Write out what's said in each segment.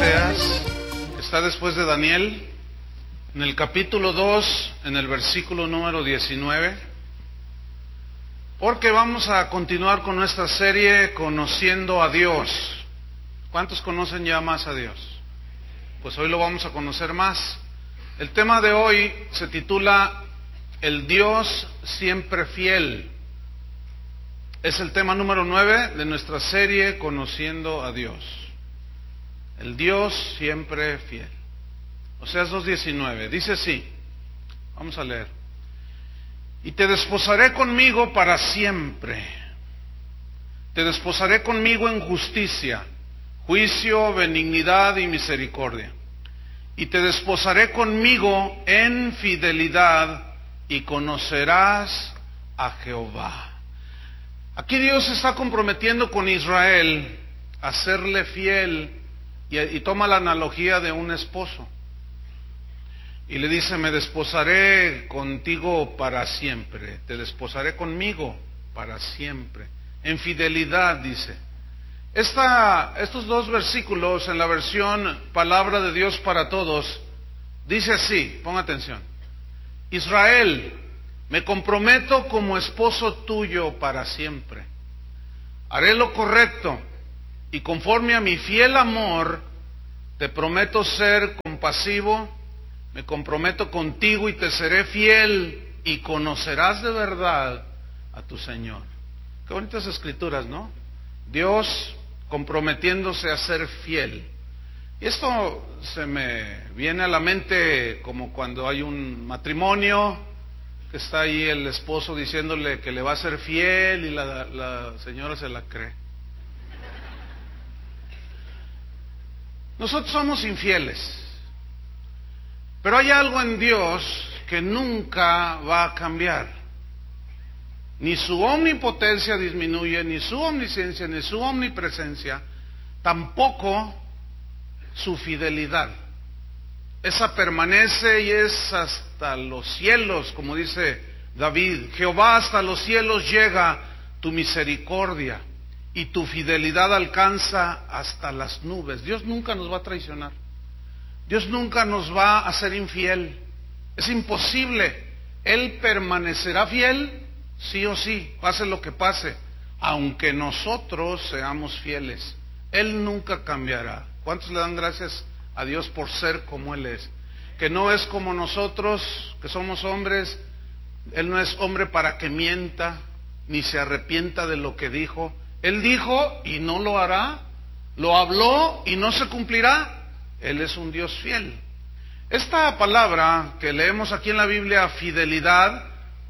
Oseas, que está después de Daniel, en el capítulo 2, en el versículo número 19, porque vamos a continuar con nuestra serie Conociendo a Dios. ¿Cuántos conocen ya más a Dios? Pues hoy lo vamos a conocer más. El tema de hoy se titula El Dios siempre fiel. Es el tema número 9 de nuestra serie Conociendo a Dios. El Dios siempre fiel. Oseas 2:19, dice así, vamos a leer. Y te desposaré conmigo para siempre. Te desposaré conmigo en justicia, juicio, benignidad y misericordia. Y te desposaré conmigo en fidelidad y conocerás a Jehová. Aquí Dios se está comprometiendo con Israel a serle fiel y toma la analogía de un esposo. Y le dice, me desposaré contigo para siempre, te desposaré conmigo para siempre. En fidelidad, dice. Estos dos versículos en la versión Palabra de Dios para Todos, dice así, ponga atención. Israel, me comprometo como esposo tuyo para siempre. Haré lo correcto y conforme a mi fiel amor, te prometo ser compasivo, me comprometo contigo y te seré fiel y conocerás de verdad a tu Señor. Qué bonitas escrituras, ¿no? Dios comprometiéndose a ser fiel. Y esto se me viene a la mente como cuando hay un matrimonio, que está ahí el esposo diciéndole que le va a ser fiel y la señora se la cree. Nosotros somos infieles, pero hay algo en Dios que nunca va a cambiar. Ni su omnipotencia disminuye, ni su omnisciencia, ni su omnipresencia, tampoco su fidelidad. Esa permanece y es hasta los cielos, como dice David. Jehová, hasta los cielos llega tu misericordia y tu fidelidad alcanza hasta las nubes. Dios nunca nos va a traicionar. Dios nunca nos va a ser infiel. Es imposible. Él permanecerá fiel, sí o sí, pase lo que pase, aunque nosotros seamos fieles. Él nunca cambiará. ¿Cuántos le dan gracias a Dios por ser como Él es? Que no es como nosotros, que somos hombres. Él no es hombre para que mienta, ni se arrepienta de lo que dijo. Él dijo y no lo hará, lo habló y no se cumplirá. Él es un Dios fiel. Esta palabra que leemos aquí en la Biblia, fidelidad,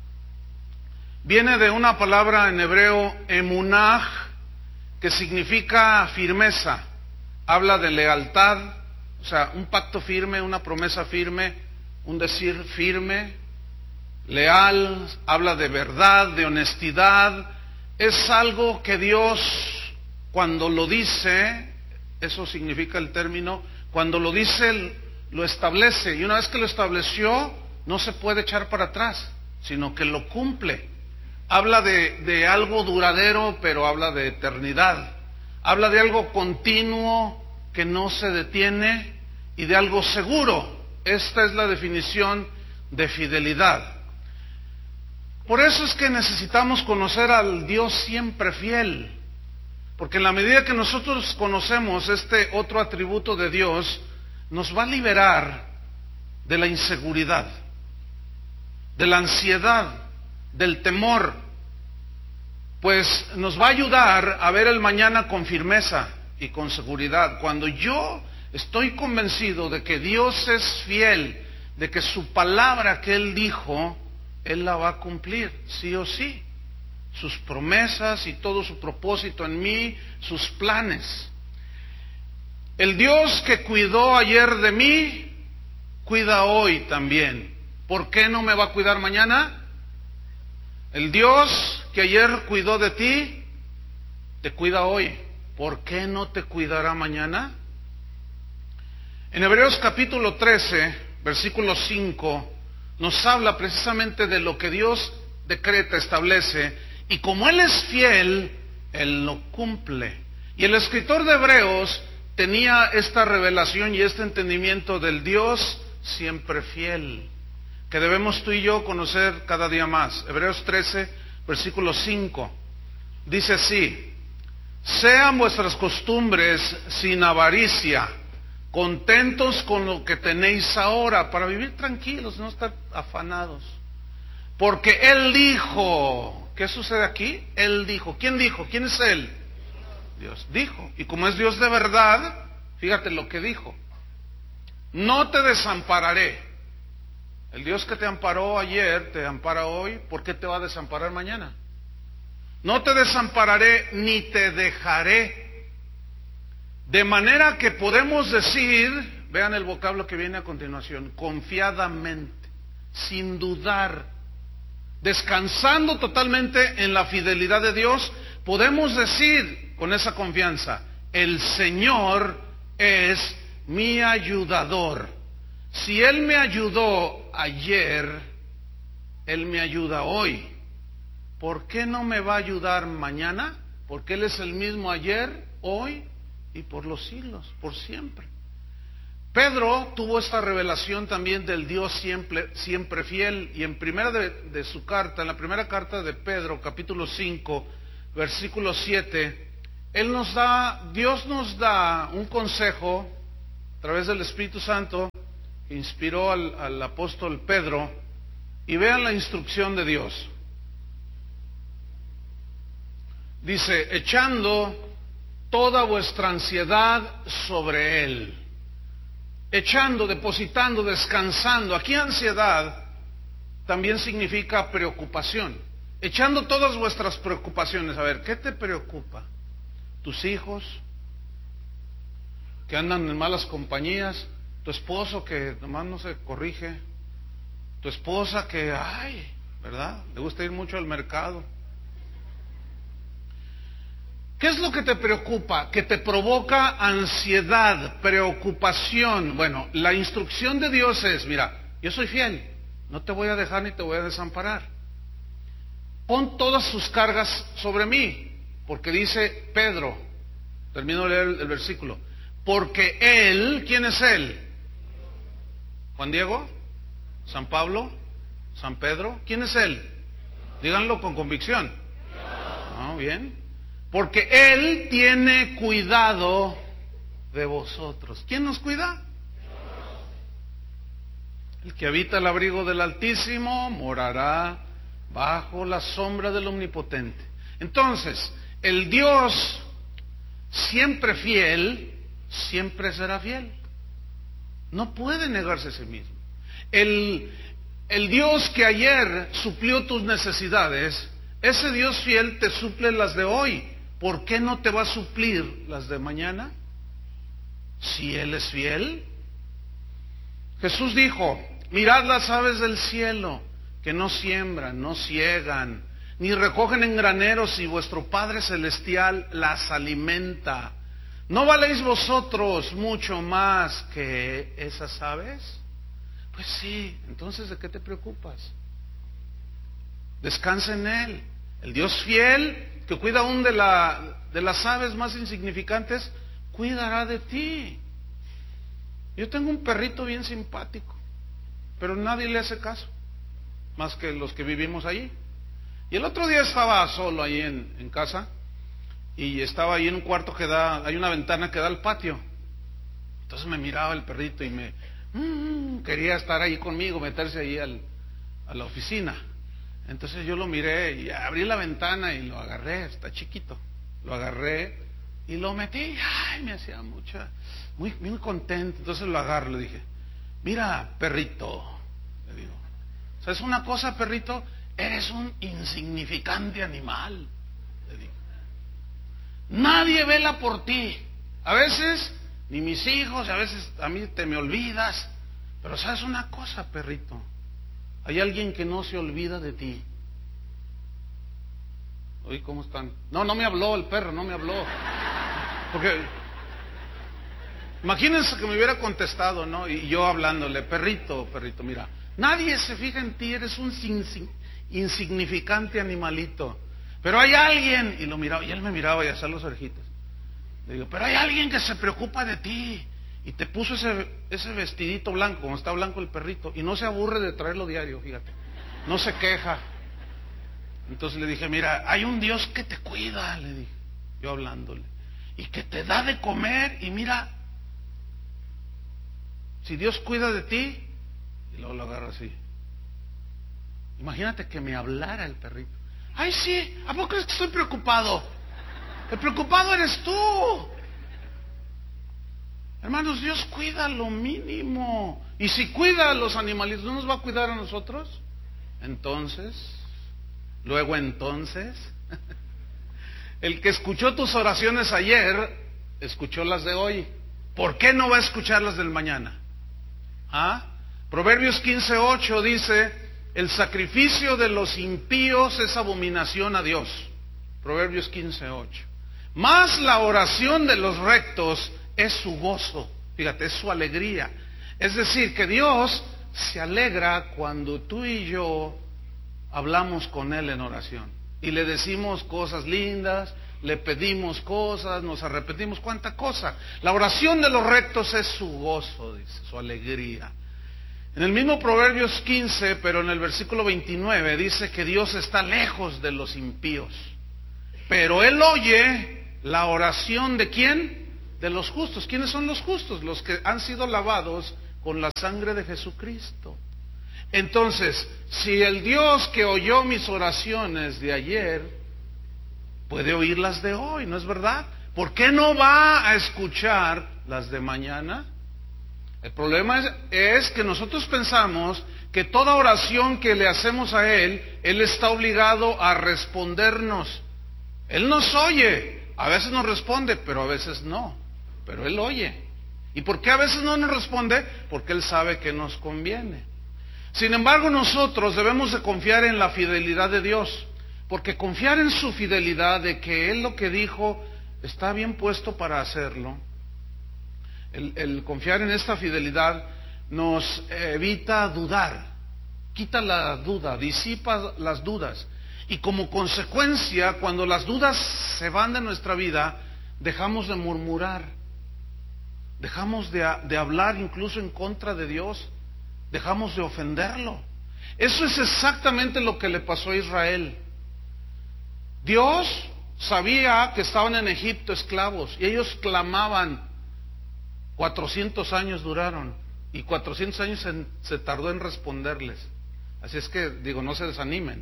viene de una palabra en hebreo, emunah, que significa firmeza. Habla de lealtad, o sea, un pacto firme, una promesa firme, un decir firme, leal, habla de verdad, de honestidad. Es algo que Dios, cuando lo dice, eso significa el término, cuando lo dice, lo establece, y una vez que lo estableció, no se puede echar para atrás, sino que lo cumple. Habla de algo duradero, pero habla de eternidad. Habla de algo continuo que no se detiene y de algo seguro. Esta es la definición de fidelidad. Por eso es que necesitamos conocer al Dios siempre fiel, porque en la medida que nosotros conocemos este otro atributo de Dios, nos va a liberar de la inseguridad, de la ansiedad, del temor, pues nos va a ayudar a ver el mañana con firmeza y con seguridad. Cuando yo estoy convencido de que Dios es fiel, de que su palabra que Él dijo, Él la va a cumplir, sí o sí. Sus promesas y todo su propósito en mí, sus planes. El Dios que cuidó ayer de mí, cuida hoy también. ¿Por qué no me va a cuidar mañana? El Dios que ayer cuidó de ti, te cuida hoy. ¿Por qué no te cuidará mañana? En Hebreos capítulo 13, versículo 5, nos habla precisamente de lo que Dios decreta, establece, y como Él es fiel, Él lo cumple. Y el escritor de Hebreos tenía esta revelación y este entendimiento del Dios siempre fiel, que debemos tú y yo conocer cada día más. Hebreos 13, versículo 5, dice así: sean vuestras costumbres sin avaricia, contentos con lo que tenéis ahora, para vivir tranquilos, no estar afanados. Porque Él dijo, ¿qué sucede aquí? Él dijo. ¿Quién dijo? ¿Quién es Él? Dios dijo. Y como es Dios de verdad, fíjate lo que dijo: no te desampararé. El Dios que te amparó ayer, te ampara hoy. ¿Por qué te va a desamparar mañana? No te desampararé ni te dejaré. De manera que podemos decir, vean el vocablo que viene a continuación, confiadamente, sin dudar, descansando totalmente en la fidelidad de Dios, podemos decir con esa confianza: el Señor es mi ayudador. Si Él me ayudó ayer, Él me ayuda hoy. ¿Por qué no me va a ayudar mañana? Porque Él es el mismo ayer, hoy y por los siglos, por siempre. Pedro tuvo esta revelación también del Dios siempre fiel, y en primera de su carta, en la primera carta de Pedro, capítulo 5, versículo 7, Dios nos da un consejo a través del Espíritu Santo que inspiró al apóstol Pedro, y vean la instrucción de Dios. Dice: echando toda vuestra ansiedad sobre Él. Echando, depositando, descansando. Aquí ansiedad también significa preocupación. Echando todas vuestras preocupaciones. A ver, ¿qué te preocupa? ¿Tus hijos que andan en malas compañías? ¿Tu esposo que nomás no se corrige? ¿Tu esposa que, verdad, le gusta ir mucho al mercado? ¿Qué es lo que te preocupa? Que te provoca ansiedad, preocupación. Bueno, la instrucción de Dios es: mira, yo soy fiel, no te voy a dejar ni te voy a desamparar. Pon todas sus cargas sobre mí, porque dice Pedro, termino de leer el versículo, porque Él, ¿quién es Él? ¿Juan Diego? ¿San Pablo? ¿San Pedro? ¿Quién es Él? Díganlo con convicción. Bien. Porque Él tiene cuidado de vosotros. ¿Quién nos cuida? El que habita el abrigo del Altísimo morará bajo la sombra del Omnipotente. Entonces, el Dios siempre fiel, siempre será fiel. No puede negarse a sí mismo. El Dios que ayer suplió tus necesidades, ese Dios fiel te suple las de hoy. ¿Por qué no te va a suplir las de mañana? Si Él es fiel. Jesús dijo: mirad las aves del cielo, que no siembran, no siegan, ni recogen en graneros, y vuestro Padre Celestial las alimenta. ¿No valéis vosotros mucho más que esas aves? Pues sí. Entonces, ¿de qué te preocupas? Descansa en Él. El Dios fiel, que cuida aún de las aves más insignificantes, cuidará de ti. Yo tengo un perrito bien simpático, pero nadie le hace caso, más que los que vivimos allí. Y el otro día estaba solo ahí en casa, y estaba ahí en un cuarto hay una ventana que da al patio. Entonces me miraba el perrito y quería estar ahí conmigo, meterse ahí a la oficina. Entonces yo lo miré y abrí la ventana y lo agarré, está chiquito, lo agarré y lo metí. Me hacía muy contento. Entonces lo agarro, le dije: mira, perrito, le digo, ¿sabes una cosa, perrito? Eres un insignificante animal, le digo. Nadie vela por ti. A veces, ni mis hijos, a veces a mí te me olvidas. Pero ¿sabes una cosa, perrito? Hay alguien que no se olvida de ti. Oye, ¿cómo están? No me habló el perro, no me habló. Porque imagínense que me hubiera contestado, ¿no? Y yo hablándole: perrito, mira, nadie se fija en ti, eres un insignificante animalito. Pero hay alguien. Y lo miraba, y él me miraba y hacía los orejitas. Le digo, pero hay alguien que se preocupa de ti y te puso ese vestidito blanco, como está blanco el perrito, y no se aburre de traerlo diario, fíjate, no se queja. Entonces le dije, mira, hay un Dios que te cuida, le dije, yo hablándole, y que te da de comer, y mira, si Dios cuida de ti, y luego lo agarra así. Imagínate que me hablara el perrito. Ay, sí, ¿a poco crees que estoy preocupado? El preocupado eres tú. Hermanos, Dios cuida lo mínimo. Y si cuida a los animalitos, ¿no nos va a cuidar a nosotros? Entonces, el que escuchó tus oraciones ayer, escuchó las de hoy. ¿Por qué no va a escuchar las del mañana? Proverbios 15:8 dice, el sacrificio de los impíos es abominación a Dios. Proverbios 15:8. Mas la oración de los rectos es su gozo. Fíjate, es su alegría. Es decir, que Dios se alegra cuando tú y yo hablamos con Él en oración. Y le decimos cosas lindas, le pedimos cosas, nos arrepentimos, cuánta cosa. La oración de los rectos es su gozo, dice, su alegría. En el mismo Proverbios 15, pero en el versículo 29, dice que Dios está lejos de los impíos. Pero Él oye la oración ¿de quién? De los justos. ¿Quiénes son los justos? Los que han sido lavados con la sangre de Jesucristo. Entonces, si el Dios que oyó mis oraciones de ayer puede oír las de hoy, ¿no es verdad? ¿Por qué no va a escuchar las de mañana? El problema es que nosotros pensamos que toda oración que le hacemos a Él está obligado a respondernos. Él nos oye, a veces nos responde, pero a veces no, pero Él oye. ¿Y por qué a veces no nos responde? Porque Él sabe que nos conviene. Sin embargo, nosotros debemos de confiar en la fidelidad de Dios, porque confiar en su fidelidad, de que Él lo que dijo está bien puesto para hacerlo, el confiar en esta fidelidad nos evita dudar, quita la duda, disipa las dudas. Y como consecuencia, cuando las dudas se van de nuestra vida, dejamos de murmurar, dejamos de hablar incluso en contra de Dios, dejamos de ofenderlo. Eso es exactamente lo que le pasó a Israel. Dios sabía que estaban en Egipto esclavos y ellos clamaban. 400 años duraron y 400 años se tardó en responderles. Así es que, digo, no se desanimen,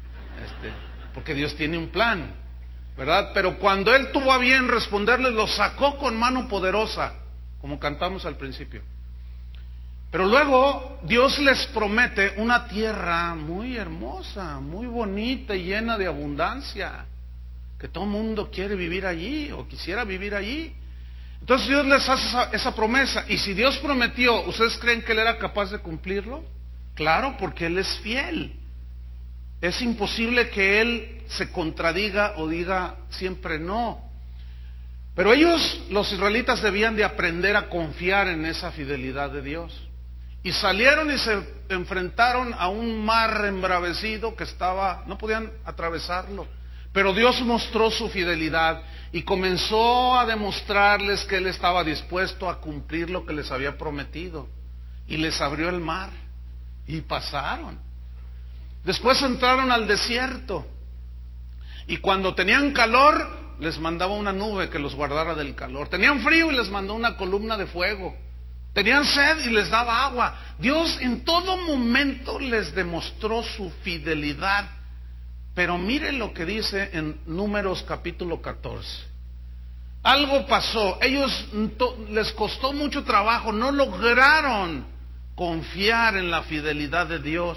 porque Dios tiene un plan, ¿verdad? Pero cuando Él tuvo a bien responderles, los sacó con mano poderosa, como cantamos al principio. Pero luego Dios les promete una tierra muy hermosa, muy bonita y llena de abundancia, que todo el mundo quiere vivir allí o quisiera vivir allí. Entonces Dios les hace esa promesa, y si Dios prometió, ¿ustedes creen que Él era capaz de cumplirlo? Claro, porque Él es fiel. Es imposible que Él se contradiga o diga siempre no. Pero ellos, los israelitas, debían de aprender a confiar en esa fidelidad de Dios. Y salieron y se enfrentaron a un mar embravecido que no podían atravesarlo. Pero Dios mostró su fidelidad y comenzó a demostrarles que Él estaba dispuesto a cumplir lo que les había prometido. Y les abrió el mar y pasaron. Después entraron al desierto y cuando tenían calor les mandaba una nube que los guardara del calor. Tenían frío y les mandó una columna de fuego. Tenían sed y les daba agua. Dios en todo momento les demostró su fidelidad. Pero mire lo que dice en Números capítulo 14. Algo pasó. Ellos les costó mucho trabajo, no lograron confiar en la fidelidad de Dios.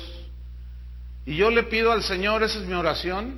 Y yo le pido al Señor, esa es mi oración,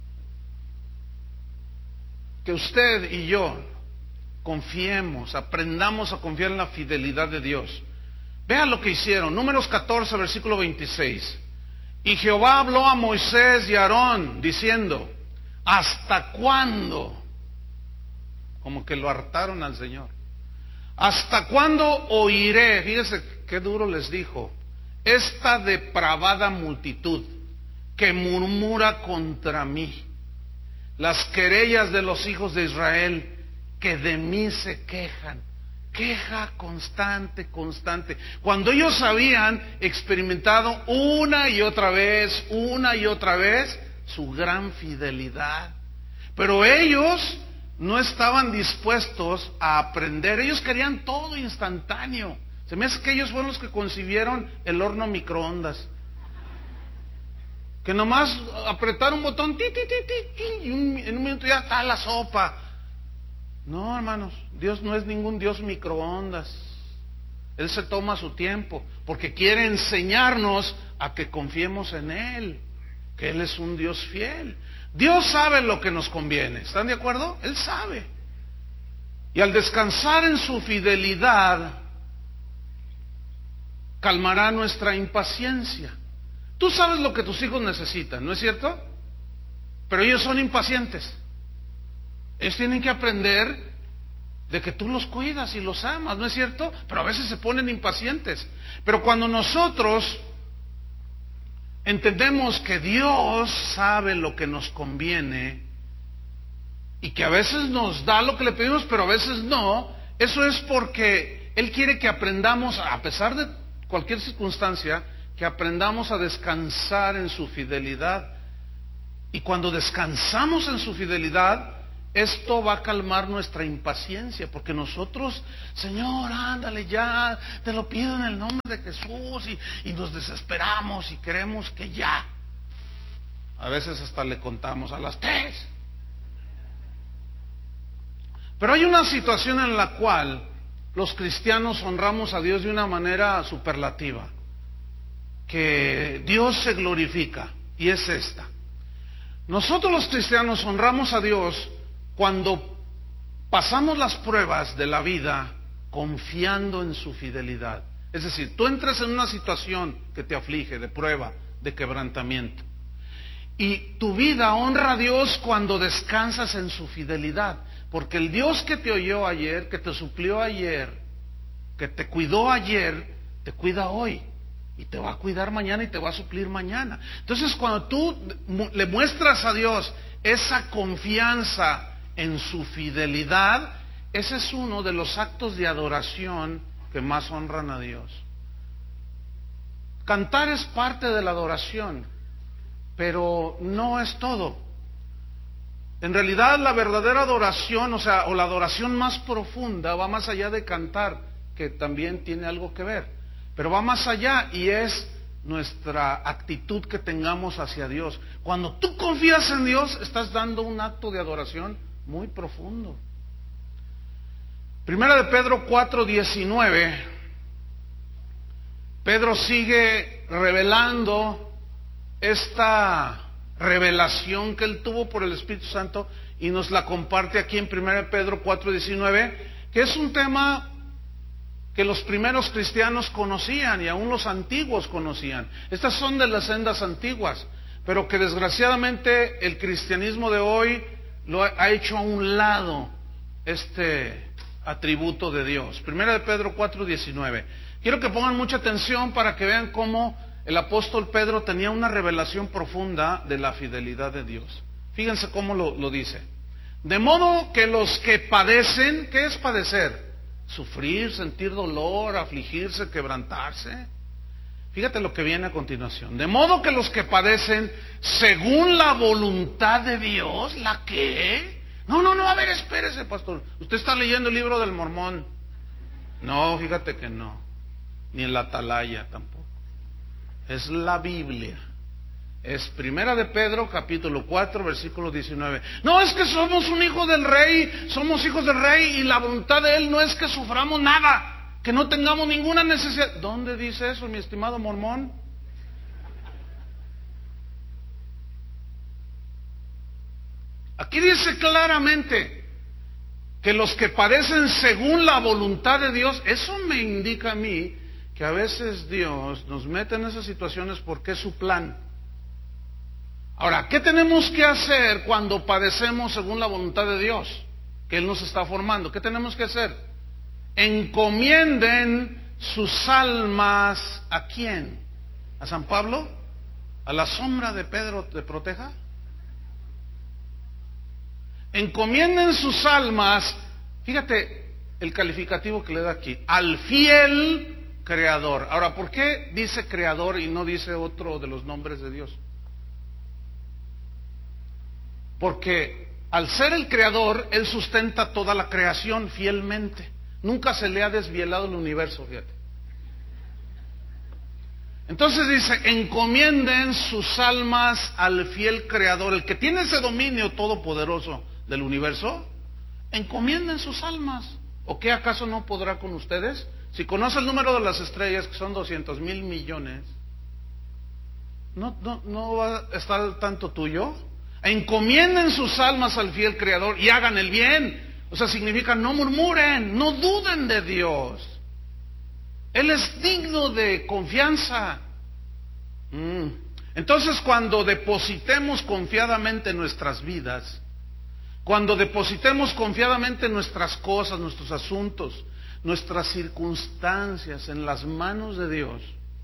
que usted y yo confiemos, aprendamos a confiar en la fidelidad de Dios. Vean lo que hicieron. Números 14, versículo 26. Y Jehová habló a Moisés y a Aarón diciendo, ¿hasta cuándo? Como que lo hartaron al Señor. ¿Hasta cuándo oiré? Fíjese qué duro les dijo. Esta depravada multitud que murmura contra mí, las querellas de los hijos de Israel, que de mí se quejan. Queja constante, constante. Cuando ellos habían experimentado una y otra vez su gran fidelidad. Pero ellos no estaban dispuestos a aprender. Ellos querían todo instantáneo. Se me hace que ellos fueron los que concibieron el horno microondas. Que nomás apretar un botón, y en un minuto ya está la sopa. No, hermanos, Dios no es ningún Dios microondas. Él se toma su tiempo, porque quiere enseñarnos a que confiemos en Él, que Él es un Dios fiel. Dios sabe lo que nos conviene, ¿están de acuerdo? Él sabe. Y al descansar en su fidelidad, calmará nuestra impaciencia. Tú sabes lo que tus hijos necesitan, ¿no es cierto? Pero ellos son impacientes. Ellos tienen que aprender de que tú los cuidas y los amas, ¿no es cierto? Pero a veces se ponen impacientes. Pero cuando nosotros entendemos que Dios sabe lo que nos conviene y que a veces nos da lo que le pedimos, pero a veces no, eso es porque Él quiere que aprendamos, a pesar de cualquier circunstancia, que aprendamos a descansar en su fidelidad. Y cuando descansamos en su fidelidad, esto va a calmar nuestra impaciencia, porque nosotros, Señor, ándale ya, te lo pido en el nombre de Jesús, y nos desesperamos y queremos que ya. A veces hasta le contamos a las 3. Pero hay una situación en la cual los cristianos honramos a Dios de una manera superlativa, que Dios se glorifica, y es esta. Nosotros los cristianos honramos a Dios cuando pasamos las pruebas de la vida confiando en su fidelidad. Es decir, tú entras en una situación que te aflige, de prueba, de quebrantamiento, y tu vida honra a Dios cuando descansas en su fidelidad, porque el Dios que te oyó ayer, que te suplió ayer, que te cuidó ayer, te cuida hoy, y te va a cuidar mañana y te va a suplir mañana. Entonces, cuando tú le muestras a Dios esa confianza en su fidelidad, ese es uno de los actos de adoración que más honran a Dios. Cantar es parte de la adoración, pero no es todo. En realidad, la verdadera adoración, o la adoración más profunda, va más allá de cantar, que también tiene algo que ver, pero va más allá, y es nuestra actitud que tengamos hacia Dios. Cuando tú confías en Dios, estás dando un acto de adoración muy profundo. Primera de Pedro 4:19, Pedro sigue revelando esta revelación que él tuvo por el Espíritu Santo, y nos la comparte aquí en Primera de Pedro 4:19, que es un tema que los primeros cristianos conocían y aún los antiguos conocían. Estas son de las sendas antiguas, pero que desgraciadamente el cristianismo de hoy lo ha hecho a un lado, este atributo de Dios. Primera de Pedro 4:19. Quiero que pongan mucha atención para que vean cómo el apóstol Pedro tenía una revelación profunda de la fidelidad de Dios. Fíjense cómo lo dice. De modo que los que padecen, ¿qué es padecer? Sufrir, sentir dolor, afligirse, quebrantarse. Fíjate lo que viene a continuación. De modo que los que padecen según la voluntad de Dios, ¿la qué? No, a ver, espérese, pastor. Usted está leyendo el libro del Mormón. No, fíjate que no. Ni en la Atalaya tampoco. Es la Biblia. Es Primera de Pedro, capítulo 4, versículo 19. No, es que somos un hijo del rey, somos hijos del rey, y la voluntad de él no es que suframos nada, que no tengamos ninguna necesidad. ¿Dónde dice eso, mi estimado mormón? Aquí dice claramente que los que padecen según la voluntad de Dios. Eso me indica a mí que a veces Dios nos mete en esas situaciones porque es su plan. Ahora, ¿qué tenemos que hacer cuando padecemos según la voluntad de Dios? Que Él nos está formando. ¿Qué tenemos que hacer? Encomienden sus almas ¿a quién? ¿A San Pablo? ¿A la sombra de Pedro te proteja? Encomienden sus almas Fíjate el calificativo que le da aquí, al fiel creador. Ahora, ¿por qué dice creador y no dice otro de los nombres de Dios? Porque al ser el creador, Él sustenta toda la creación fielmente. Nunca se le ha desvielado el universo, fíjate. Entonces dice, encomienden sus almas al fiel creador, el que tiene ese dominio todopoderoso del universo. Encomienden sus almas. ¿O qué acaso no podrá con ustedes? Si conoce el número de las estrellas, que son 200,000 millones, ¿no va a estar al tanto tuyo? Encomienden sus almas al fiel creador y hagan el bien. O sea, significa no murmuren, no duden de Dios. Él es digno de confianza. Entonces, cuando depositemos confiadamente nuestras vidas, cuando depositemos confiadamente nuestras cosas, nuestros asuntos, nuestras circunstancias en las manos de Dios,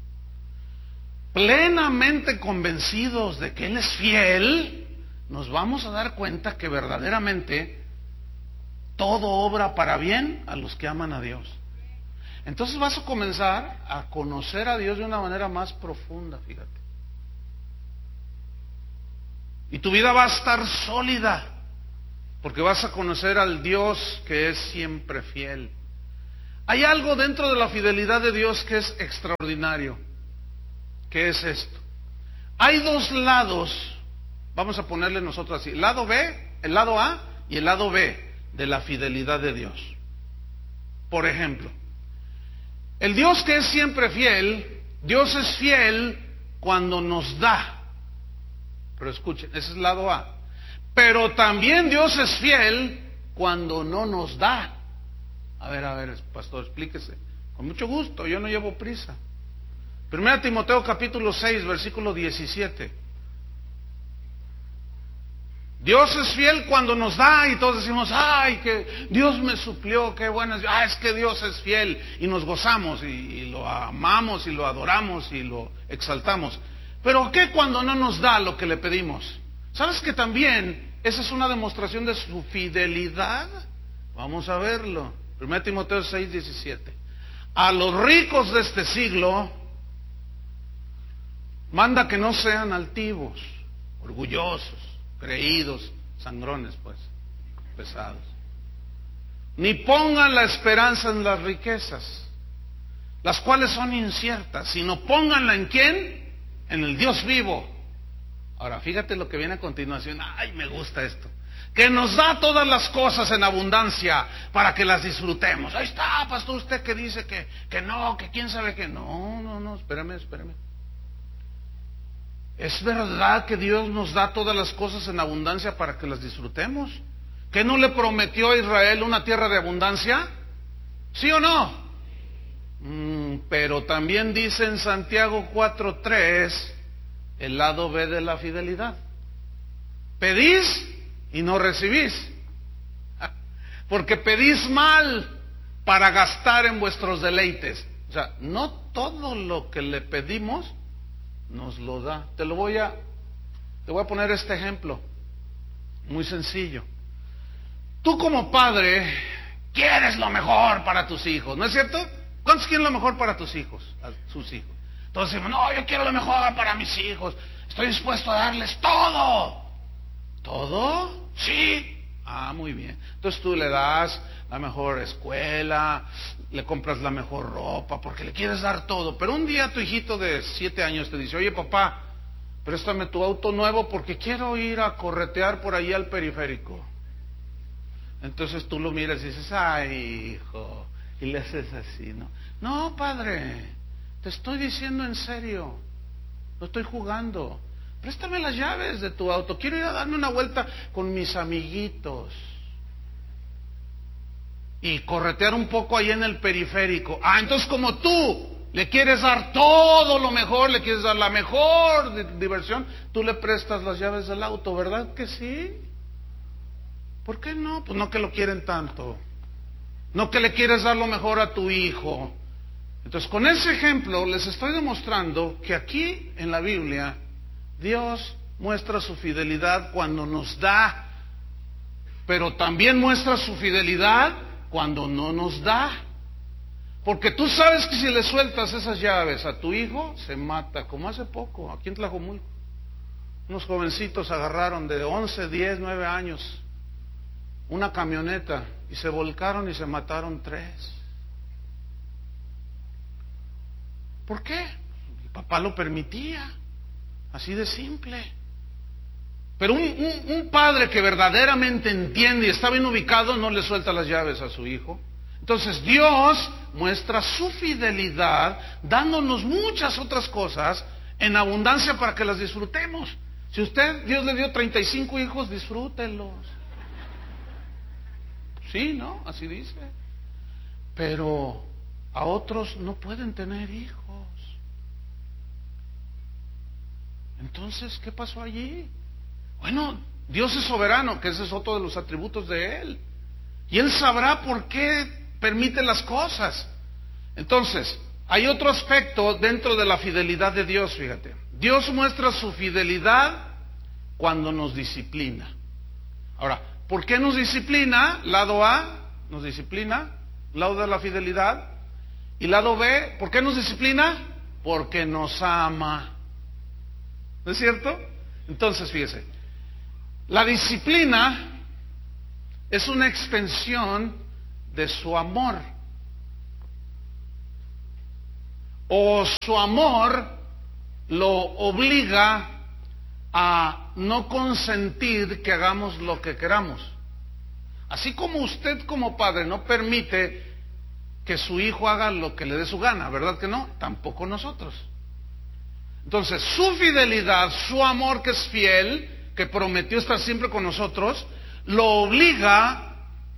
plenamente convencidos de que Él es fiel, nos vamos a dar cuenta que verdaderamente todo obra para bien a los que aman a Dios. Entonces vas a comenzar a conocer a Dios de una manera más profunda, fíjate. Y tu vida va a estar sólida, porque vas a conocer al Dios que es siempre fiel. Hay algo dentro de la fidelidad de Dios que es extraordinario. ¿Qué es esto? Hay dos lados, vamos a ponerle nosotros así, el lado B, el lado A y el lado B de la fidelidad de Dios. Por ejemplo, el Dios que es siempre fiel, Dios es fiel cuando nos da. Pero escuchen, ese es el lado A. Pero también Dios es fiel cuando no nos da. A ver, pastor, explíquese. Con mucho gusto, yo no llevo prisa. 1 Timoteo capítulo 6, versículo 17. Dios es fiel cuando nos da y todos decimos, ay, que Dios me suplió, qué bueno es. Es que Dios es fiel y nos gozamos y lo amamos y lo adoramos y lo exaltamos. Pero ¿qué cuando no nos da lo que le pedimos? ¿Sabes que también esa es una demostración de su fidelidad? Vamos a verlo. 1 Timoteo 6, 17. A los ricos de este siglo manda que no sean altivos, orgullosos, creídos, sangrones, pues, pesados. Ni pongan la esperanza en las riquezas, las cuales son inciertas, sino pónganla en ¿quién? En el Dios vivo. Ahora, fíjate lo que viene a continuación. Ay, me gusta esto. Que nos da todas las cosas en abundancia para que las disfrutemos. Ahí está, pastor, usted que dice que no, que quién sabe que no, espérame. ¿Es verdad que Dios nos da todas las cosas en abundancia para que las disfrutemos? ¿Que no le prometió a Israel una tierra de abundancia? ¿Sí o no? Pero también dice en Santiago 4:3 el lado B de la fidelidad. Pedís y no recibís, porque pedís mal para gastar en vuestros deleites. O sea, no todo lo que le pedimos nos lo da. Te voy a poner este ejemplo muy sencillo. Tú como padre quieres lo mejor para tus hijos, ¿no es cierto? ¿Cuántos quieren lo mejor para tus hijos, a sus hijos? Entonces decimos, no, yo quiero lo mejor para mis hijos, estoy dispuesto a darles todo. ¿Todo? Sí. Muy bien. Entonces tú le das la mejor escuela, le compras la mejor ropa, porque le quieres dar todo. Pero un día tu hijito de 7 años te dice, oye papá, préstame tu auto nuevo porque quiero ir a corretear por ahí al periférico. Entonces tú lo miras y dices, ay hijo, y le haces así, ¿no? No, padre, te estoy diciendo en serio, no estoy jugando. Préstame las llaves de tu auto, quiero ir a darme una vuelta con mis amiguitos y corretear un poco ahí en el periférico. Entonces como tú le quieres dar todo lo mejor, le quieres dar la mejor diversión, tú le prestas las llaves del auto, ¿verdad que sí? ¿Por qué no? Pues no que lo quieren tanto, no que le quieres dar lo mejor a tu hijo. Entonces con ese ejemplo les estoy demostrando que aquí en la Biblia Dios muestra su fidelidad cuando nos da, pero también muestra su fidelidad cuando no nos da. Porque tú sabes que si le sueltas esas llaves a tu hijo, se mata, como hace poco, aquí en Tlajomulco. Unos jovencitos agarraron de 11, 10, 9 años una camioneta y se volcaron y se mataron 3. ¿Por qué? El papá lo permitía, así de simple. Pero un padre que verdaderamente entiende y está bien ubicado no le suelta las llaves a su hijo. Entonces Dios muestra su fidelidad dándonos muchas otras cosas en abundancia para que las disfrutemos. Si Dios le dio 35 hijos, disfrútenlos. Sí, ¿no? Así dice. Pero a otros no pueden tener hijos. Entonces, ¿qué pasó allí? Bueno, Dios es soberano, que ese es otro de los atributos de Él. Y Él sabrá por qué permite las cosas. Entonces, hay otro aspecto dentro de la fidelidad de Dios, fíjate. Dios muestra su fidelidad cuando nos disciplina. Ahora, ¿por qué nos disciplina? Lado A, nos disciplina, lado de la fidelidad. Y lado B, ¿por qué nos disciplina? Porque nos ama. ¿No es cierto? Entonces, fíjese, la disciplina es una extensión de su amor. O su amor lo obliga a no consentir que hagamos lo que queramos. Así como usted como padre no permite que su hijo haga lo que le dé su gana, ¿verdad que no? Tampoco nosotros. Entonces, su fidelidad, su amor que es fiel, que prometió estar siempre con nosotros, lo obliga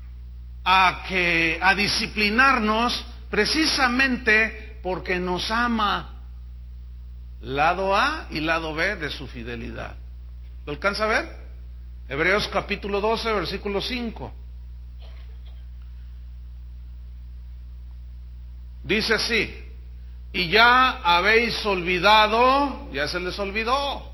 a disciplinarnos precisamente porque nos ama. Lado A y lado B de su fidelidad. ¿Lo alcanza a ver? Hebreos capítulo 12, versículo 5. Dice así: y ya habéis olvidado, ya se les olvidó,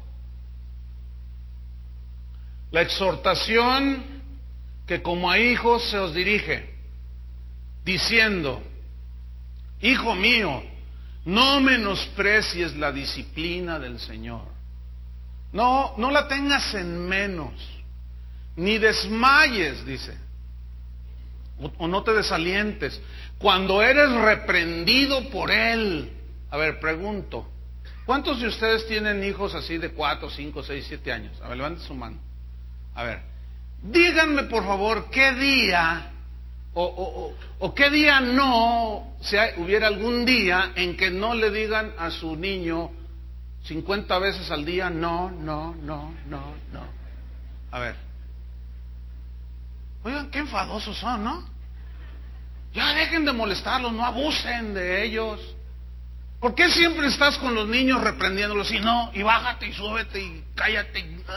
la exhortación que como a hijos se os dirige, diciendo: hijo mío, no menosprecies la disciplina del Señor. No la tengas en menos, ni desmayes, dice, o no te desalientes cuando eres reprendido por Él. A ver, pregunto, ¿cuántos de ustedes tienen hijos así de 4, 5, 6, 7 años? A ver, levanten su mano. A ver, díganme por favor, ¿qué día o qué día no, si hubiera algún día en que no le digan a su niño 50 veces al día no? A ver, oigan, qué enfadosos son, ¿no? Ya dejen de molestarlos, no abusen de ellos. ¿Por qué siempre estás con los niños reprendiéndolos y no, y bájate y súbete y cállate?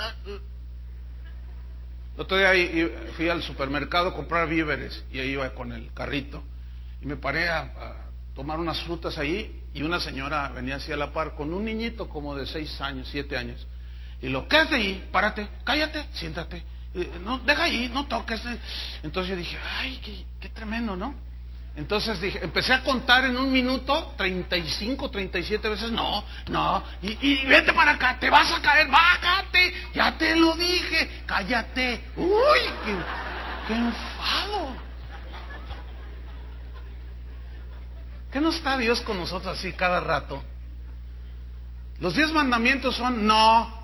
El otro día fui al supermercado a comprar víveres y ahí iba con el carrito y me paré a tomar unas frutas ahí y una señora venía así a la par con un niñito como de 6 años, 7 años. Y ¿qué es de ahí? Párate, cállate, siéntate. No, deja ahí, no toques. Entonces yo dije, ay, qué tremendo, ¿no? Entonces empecé a contar en un minuto 35, 37 veces, no, y vete para acá, te vas a caer, bájate, ya te lo dije, cállate. Uy, qué enfado. ¿Qué no está Dios con nosotros así cada rato? Los 10 mandamientos son no.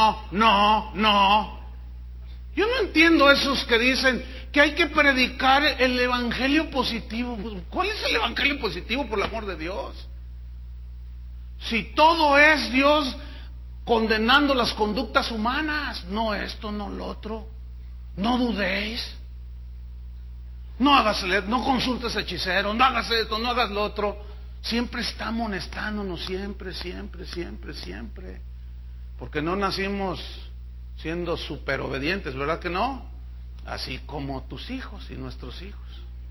Yo no entiendo esos que dicen que hay que predicar el evangelio positivo. ¿Cuál es el evangelio positivo, por el amor de Dios? Si todo es Dios condenando las conductas humanas, no esto, no lo otro, no dudéis, no consultes hechicero, no hagas esto, no hagas lo otro. Siempre está amonestándonos, siempre, porque no nacimos siendo súper obedientes, ¿verdad que no? Así como tus hijos y nuestros hijos.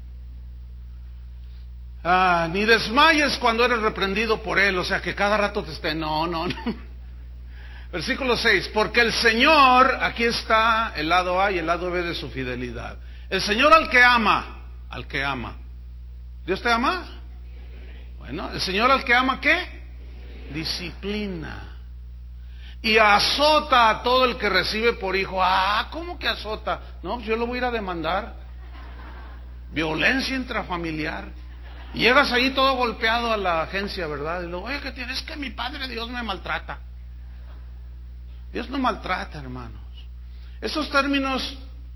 Ni desmayes cuando eres reprendido por Él, o sea que cada rato te esté, no. Versículo 6, porque el Señor, aquí está el lado A y el lado B de su fidelidad. El Señor al que ama, al que ama. ¿Dios te ama? Bueno, el Señor al que ama, ¿qué? Disciplina. Y azota a todo el que recibe por hijo. ¿Cómo que azota? No, pues yo lo voy a ir a demandar. Violencia intrafamiliar. Y llegas ahí todo golpeado a la agencia, ¿verdad? Y luego, oye, ¿qué tienes? Es que mi Padre Dios me maltrata. Dios no maltrata, hermanos. Esos términos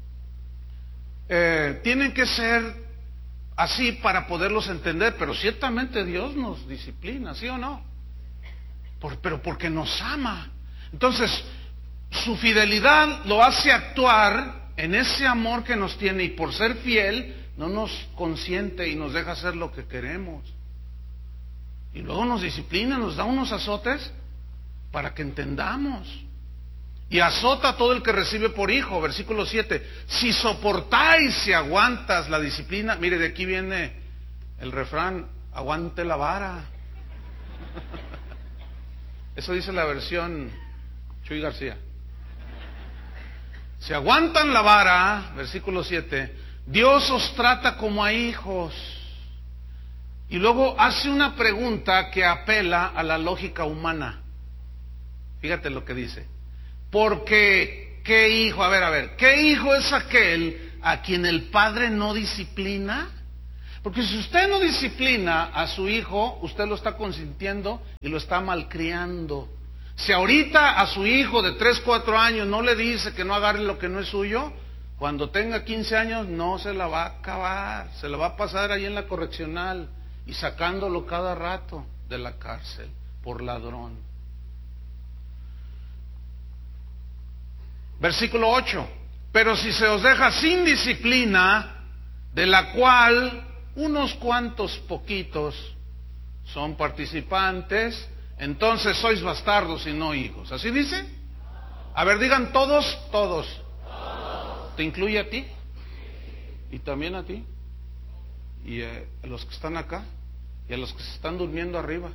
tienen que ser así para poderlos entender, pero ciertamente Dios nos disciplina, ¿sí o no? Pero porque nos ama. Entonces, su fidelidad lo hace actuar en ese amor que nos tiene, y por ser fiel no nos consiente y nos deja hacer lo que queremos. Y luego nos disciplina, nos da unos azotes para que entendamos. Y azota a todo el que recibe por hijo, versículo 7. Si soportáis y aguantas la disciplina, mire, de aquí viene el refrán, aguante la vara. Eso dice la versión Chuy García. Si aguantan la vara, versículo 7, Dios os trata como a hijos. Y luego hace una pregunta que apela a la lógica humana. Fíjate lo que dice. Porque, ¿qué hijo? A ver, ¿qué hijo es aquel a quien el padre no disciplina? Porque si usted no disciplina a su hijo, usted lo está consintiendo y lo está malcriando. Si ahorita a su hijo de 3, 4 años no le dice que no agarre lo que no es suyo, cuando tenga 15 años no se la va a acabar, se la va a pasar ahí en la correccional y sacándolo cada rato de la cárcel por ladrón. Versículo 8. Pero si se os deja sin disciplina, de la cual unos cuantos poquitos son participantes, entonces sois bastardos y no hijos. ¿Así dice? A ver, digan todos. ¿Te incluye a ti? ¿Y también a ti? ¿Y a los que están acá? ¿Y a los que se están durmiendo arriba?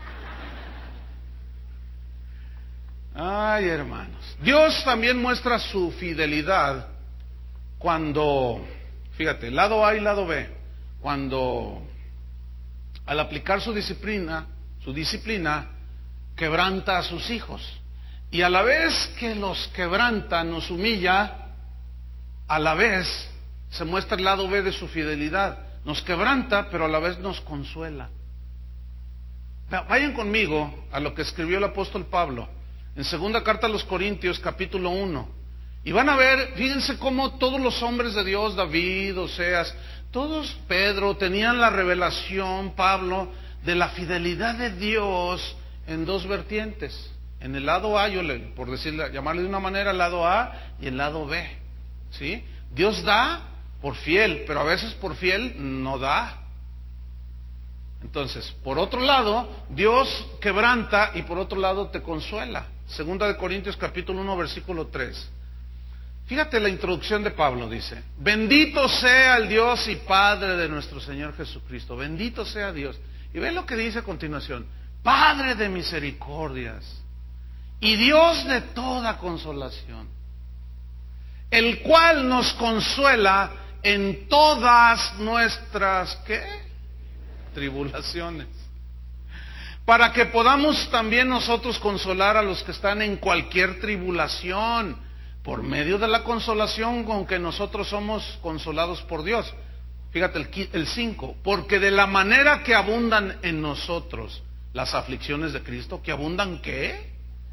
Ay, hermanos. Dios también muestra su fidelidad cuando, fíjate, lado A y lado B, cuando al aplicar su disciplina, quebranta a sus hijos. Y a la vez que los quebranta, nos humilla, a la vez se muestra el lado B de su fidelidad. Nos quebranta, pero a la vez nos consuela. Vayan conmigo a lo que escribió el apóstol Pablo en segunda carta a los Corintios, capítulo 1. Y van a ver, fíjense cómo todos los hombres de Dios, David, Oseas, todos, Pedro, tenían la revelación, Pablo, de la fidelidad de Dios en dos vertientes. En el lado A, por decirle, llamarle de una manera, el lado A y el lado B. ¿Sí? Dios da por fiel, pero a veces por fiel no da. Entonces, por otro lado, Dios quebranta y por otro lado te consuela. Segunda de Corintios capítulo 1, versículo 3. Fíjate la introducción de Pablo, dice: bendito sea el Dios y Padre de nuestro Señor Jesucristo. Bendito sea Dios. Y ve lo que dice a continuación: Padre de misericordias y Dios de toda consolación, el cual nos consuela en todas nuestras, ¿qué? Tribulaciones, para que podamos también nosotros consolar a los que están en cualquier tribulación, por medio de la consolación con que nosotros somos consolados por Dios. Fíjate el 5, porque de la manera que abundan en nosotros las aflicciones de Cristo, ¿que abundan qué?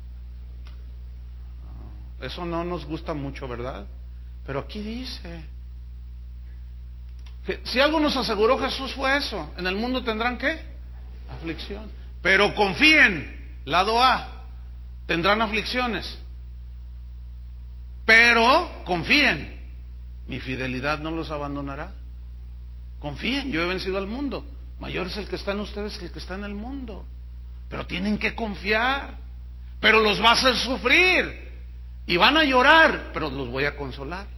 Eso no nos gusta mucho, ¿verdad? Pero aquí dice que si algo nos aseguró Jesús fue eso: en el mundo tendrán ¿qué? Aflicción. Pero confíen, lado A, tendrán aflicciones. Pero confíen, mi fidelidad no los abandonará. Confíen, yo he vencido al mundo. Mayor es el que está en ustedes que el que está en el mundo. Pero tienen que confiar. Pero los va a hacer sufrir. Y van a llorar, pero los voy a consolar.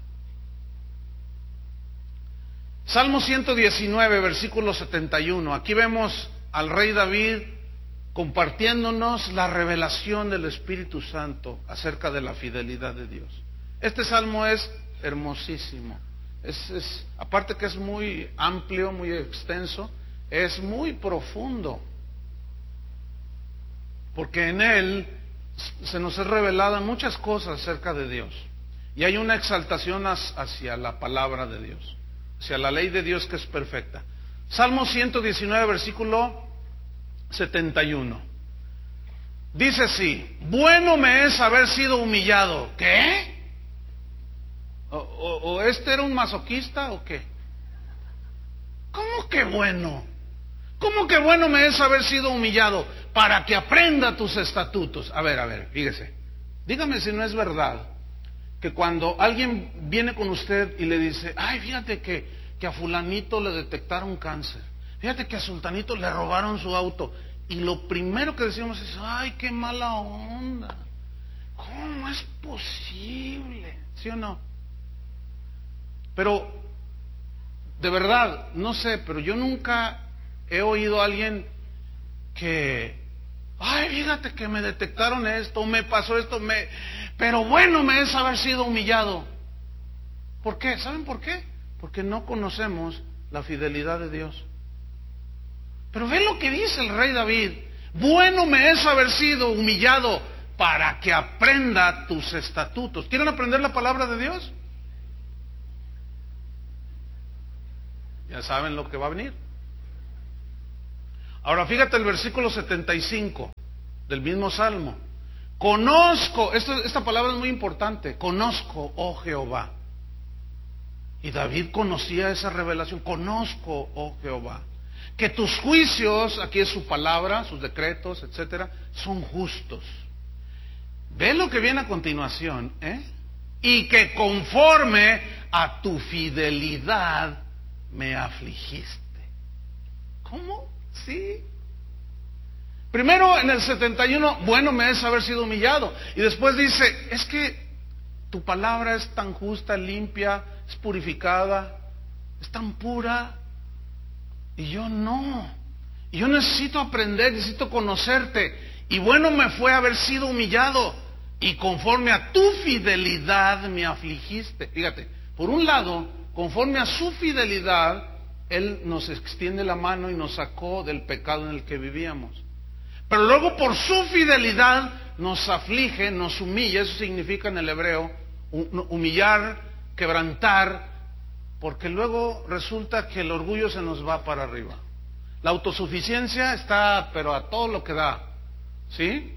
Salmo 119, versículo 71. Aquí vemos al rey David compartiéndonos la revelación del Espíritu Santo acerca de la fidelidad de Dios. Este salmo es hermosísimo. aparte que es muy amplio, muy extenso, es muy profundo, porque en él se nos es revelada muchas cosas acerca de Dios, y hay una exaltación hacia la palabra de Dios, hacia la ley de Dios que es perfecta. Salmo 119, versículo 71. Dice así: bueno me es haber sido humillado. ¿Qué? ¿O este era un masoquista o qué? ¿Cómo que bueno? ¿Cómo que bueno me es haber sido humillado para que aprenda tus estatutos? A ver, fíjese. Dígame si no es verdad que cuando alguien viene con usted y le dice: ay, fíjate que a fulanito le detectaron cáncer, fíjate que a sultanito le robaron su auto, y lo primero que decimos es: ay, qué mala onda, ¿cómo es posible? ¿Sí o no? Pero, de verdad, no sé, pero yo nunca he oído a alguien que: ay, fíjate que me detectaron esto, me pasó esto, pero bueno me es haber sido humillado. ¿Por qué? ¿Saben por qué? Porque no conocemos la fidelidad de Dios. Pero ve lo que dice el rey David: bueno me es haber sido humillado para que aprenda tus estatutos. ¿Quieren aprender la palabra de Dios? Ya saben lo que va a venir. Ahora fíjate el versículo 75 del mismo Salmo. Conozco, esta palabra es muy importante: conozco, oh Jehová. Y David conocía esa revelación: conozco, oh Jehová, que tus juicios, aquí es su palabra, sus decretos, etcétera, son justos. Ve lo que viene a continuación, y que conforme a tu fidelidad me afligiste. ¿Cómo? Sí. Primero en el 71, bueno me es haber sido humillado, y después dice: es que tu palabra es tan justa, limpia, es purificada, es tan pura, y yo no. Y yo necesito aprender, necesito conocerte, y bueno me fue haber sido humillado, y conforme a tu fidelidad me afligiste. Fíjate, por un lado, conforme a su fidelidad, Él nos extiende la mano y nos sacó del pecado en el que vivíamos. Pero luego por su fidelidad nos aflige, nos humilla. Eso significa en el hebreo humillar, quebrantar, porque luego resulta que el orgullo se nos va para arriba. La autosuficiencia está, pero a todo lo que da, ¿sí?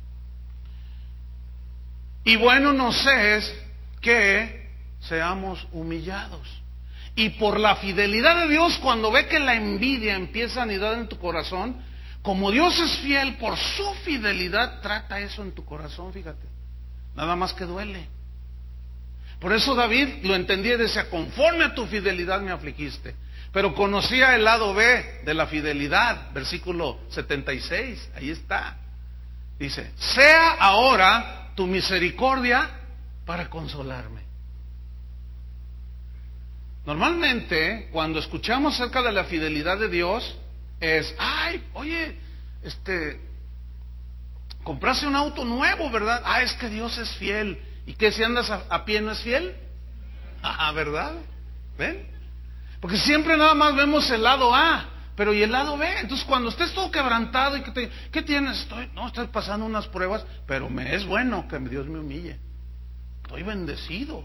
Y bueno nos es que seamos humillados. Y por la fidelidad de Dios, cuando ve que la envidia empieza a anidar en tu corazón, como Dios es fiel, por su fidelidad trata eso en tu corazón, fíjate. Nada más que duele. Por eso David lo entendía y decía: conforme a tu fidelidad me afligiste. Pero conocía el lado B de la fidelidad, versículo 76, ahí está. Dice: sea ahora tu misericordia para consolarme. Normalmente, cuando escuchamos acerca de la fidelidad de Dios, es: ay, oye, compraste un auto nuevo, ¿verdad? Ah, es que Dios es fiel. ¿Y qué, si andas a pie no es fiel? Ah, ¿verdad? ¿Ven? Porque siempre nada más vemos el lado A, pero ¿y el lado B? Entonces cuando estés todo quebrantado y ¿qué tienes? Estoy pasando unas pruebas, pero me es bueno que Dios me humille. Estoy bendecido.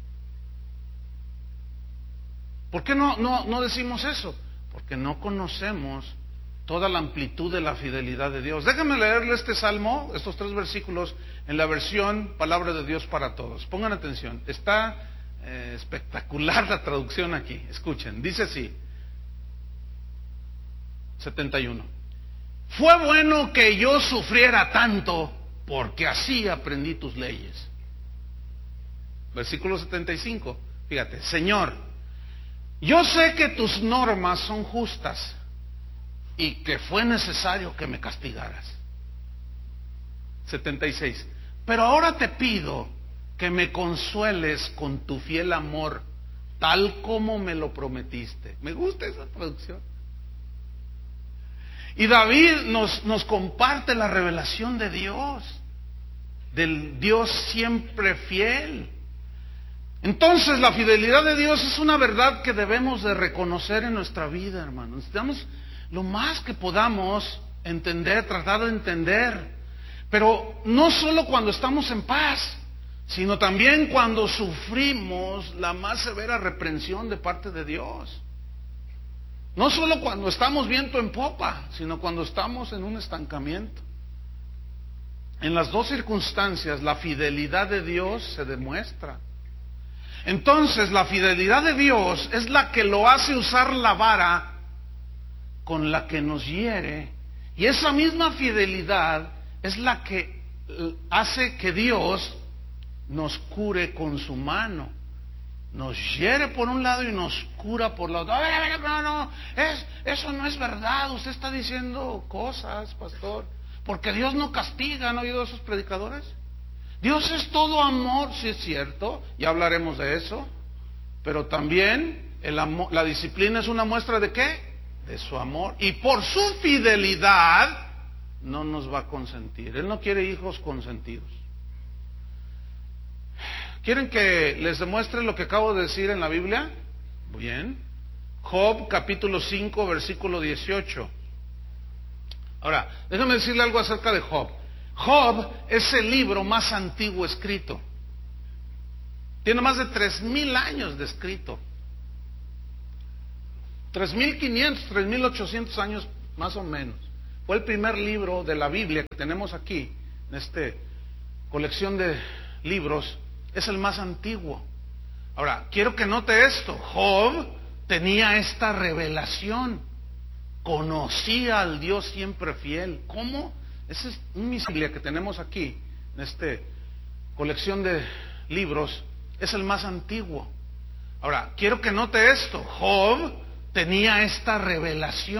¿Por qué no decimos eso? Porque no conocemos toda la amplitud de la fidelidad de Dios. Déjame leerle este salmo, estos 3 versículos, en la versión Palabra de Dios para Todos. Pongan atención, está espectacular la traducción aquí. Escuchen, dice así: 71. Fue bueno que yo sufriera tanto, porque así aprendí tus leyes. Versículo 75, fíjate: Señor, yo sé que tus normas son justas y que fue necesario que me castigaras. 76. Pero ahora te pido que me consueles con tu fiel amor, tal como me lo prometiste. Me gusta esa traducción. Y David nos comparte la revelación de Dios, del Dios siempre fiel. Entonces la fidelidad de Dios es una verdad que debemos de reconocer en nuestra vida, hermanos. Necesitamos lo más que podamos entender, tratar de entender, pero no solo cuando estamos en paz, sino también cuando sufrimos la más severa reprensión de parte de Dios. No solo cuando estamos viento en popa, sino cuando estamos en un estancamiento. En las dos circunstancias, la fidelidad de Dios se demuestra. Entonces, la fidelidad de Dios es la que lo hace usar la vara con la que nos hiere, y esa misma fidelidad es la que hace que Dios nos cure con su mano. Nos hiere por un lado y nos cura por la otra. No, eso no es verdad. Usted está diciendo cosas, pastor. Porque Dios no castiga. ¿Han oído esos predicadores? Dios es todo amor, sí es cierto. Ya hablaremos de eso. Pero también la disciplina es una muestra ¿de qué? De su amor. Y por su fidelidad no nos va a consentir. Él no quiere hijos consentidos. ¿Quieren que les demuestre lo que acabo de decir en la Biblia? Bien. Job capítulo 5 versículo 18. Ahora, déjame decirle algo acerca de Job. Job es el libro más antiguo escrito. Tiene más de 3,000 años de escrito. 3,500, 3,800 años más o menos. Fue el primer libro de la Biblia que tenemos aquí, en esta colección de libros. Es el más antiguo. Ahora, quiero que note esto. Job tenía esta revelación. Conocía al Dios siempre fiel. ¿Cómo? Esa es un misterio que tenemos aquí, en esta colección de libros. Es el más antiguo. Ahora, quiero que note esto. Job tenía esta revelación.